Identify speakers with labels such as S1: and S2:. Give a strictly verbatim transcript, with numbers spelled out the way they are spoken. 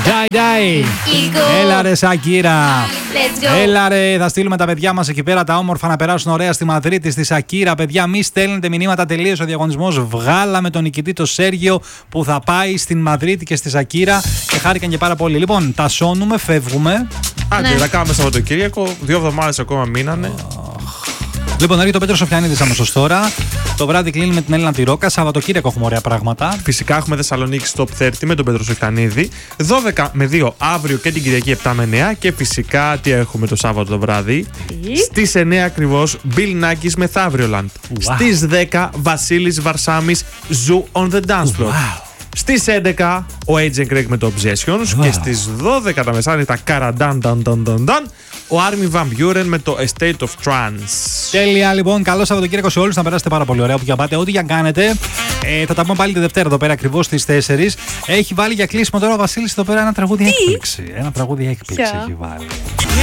S1: Die Die. Έλα ρε Σακύρα. Έλα ρε, θα στείλουμε τα παιδιά μας εκεί πέρα τα όμορφα να περάσουν ωραία στη Μαδρίτη, στη Σακύρα. Παιδιά, μη στέλνετε μηνύματα, τελείωσε ο διαγωνισμός. Βγάλαμε τον νικητή, το Σέργιο, που θα πάει στην Μαδρίτη και στη Σακύρα και χάρηκαν και πάρα πολύ. Λοιπόν, τα σώνουμε, φεύγουμε.
S2: Άντε, ναι. Θα κάνουμε Σαββατοκύριακο. Δύο εβδομάδες ακόμα μείνανε.
S1: Λοιπόν, έρχεται ο Πέτρος Σοφιανίδης αμέσως τώρα. Το βράδυ κλείνει με την Έλληνα τη Ρόκα. Σαββατοκύριακο έχουμε ωραία πράγματα.
S2: Φυσικά έχουμε Θεσσαλονίκη στο Top τριάντα με τον Πέτρο Σοφιανίδη. δώδεκα με δύο αύριο και την Κυριακή επτά με εννιά. Και φυσικά τι έχουμε το Σάββατο το βράδυ. Στις εννιά ακριβώς Bill Nackis με Θαύριολαντ. Wow. Στις δέκα Βασίλης Βαρσάμις Zoo on the Dance Floor. Wow. Στις έντεκα ο Agent Greg με το Obsessions. Wow. Και στις δώδεκα τα μεσάνυχτα Καραντάν Dan Dan Dan Dan ο Armin Van Buren με το A State of Trance.
S1: Τέλεια, λοιπόν. Καλό Σαββατοκύριακο σε όλους. Να περάσετε πάρα πολύ ωραία όπου και αν πάτε. Ό,τι για κάνετε. Ε, θα τα πούμε πάλι τη Δευτέρα εδώ πέρα ακριβώς στις τέσσερις. Έχει βάλει για κλείσιμο τώρα ο Βασίλης εδώ πέρα ένα τραγούδι έκπληξη. Ένα τραγούδι έκπληξη έχει βάλει.